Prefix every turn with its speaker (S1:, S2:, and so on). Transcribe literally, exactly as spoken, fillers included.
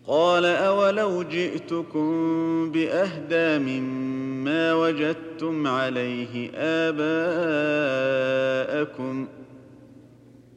S1: قال أولو جئتكم بأهدى مما وجدتم عليه آباءكم